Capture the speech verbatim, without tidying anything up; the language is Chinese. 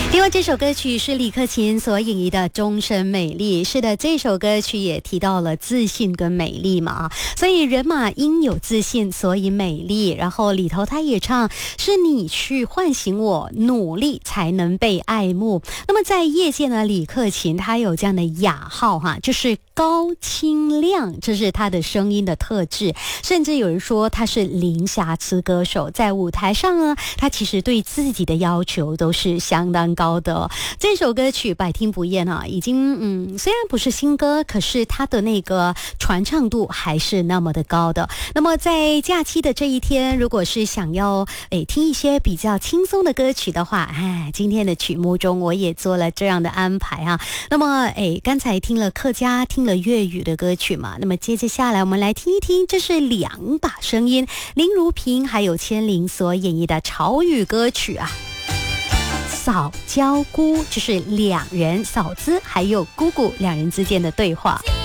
另外这首歌曲是李克勤所演绎的《终身美丽》。是的，这首歌曲也提到了自信跟美丽嘛，所以人嘛应有自信，所以美丽。然后里头他也唱，是你去唤醒我，努力才能被爱慕。那么在业界呢，李克勤他有这样的雅号哈，就是高清亮，这是他的声音的特质。甚至有人说他是零瑕疵歌手，在舞台上呢，他其实对自己的要求都是相当高的。这首歌曲百听不厌啊，已经嗯，虽然不是新歌，可是它的那个传唱度还是那么的高的。那么在假期的这一天，如果是想要诶听一些比较轻松的歌曲的话，哎，今天的曲目中我也做了这样的安排啊。那么诶，刚才听了客家，听了粤语的歌曲嘛，那么接着下来我们来听一听，这是两把声音，林如萍还有千灵所演绎的潮语歌曲啊。嫂娇姑，就是两人，嫂子还有姑姑两人之间的对话。